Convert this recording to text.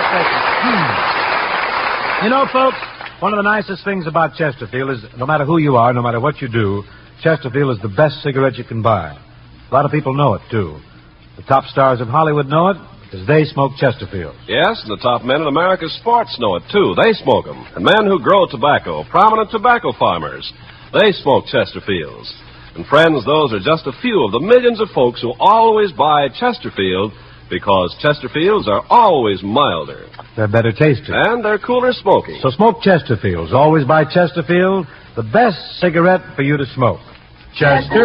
You know, folks, one of the nicest things about Chesterfield is no matter who you are, no matter what you do, Chesterfield is the best cigarette you can buy. A lot of people know it, too. The top stars of Hollywood know it because they smoke Chesterfields. Yes, and the top men in America's sports know it, too. They smoke them. And men who grow tobacco, prominent tobacco farmers, they smoke Chesterfields. And friends, those are just a few of the millions of folks who always buy Chesterfield because Chesterfields are always milder. They're better tasting. And they're cooler smoking. So smoke Chesterfields. Always buy Chesterfield, the best cigarette for you to smoke. Chesterfield.